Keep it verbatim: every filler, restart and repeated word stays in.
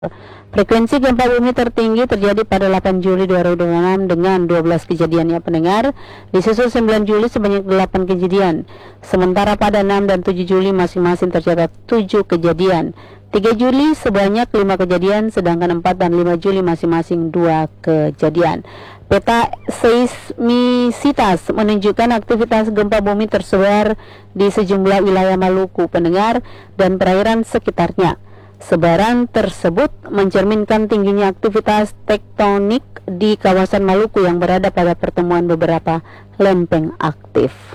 Frekuensi gempa bumi tertinggi terjadi pada delapan Juli dua ribu dua puluh enam dengan dua belas kejadian ya pendengar. Disusul sembilan Juli sebanyak delapan kejadian. Sementara pada enam dan tujuh Juli masing-masing tercatat tujuh kejadian. tiga Juli sebanyak lima kejadian, sedangkan empat dan lima Juli masing-masing dua kejadian. Peta seismisitas menunjukkan aktivitas gempa bumi tersebar di sejumlah wilayah Maluku pendengar dan perairan sekitarnya. Sebaran tersebut mencerminkan tingginya aktivitas tektonik di kawasan Maluku yang berada pada pertemuan beberapa lempeng aktif.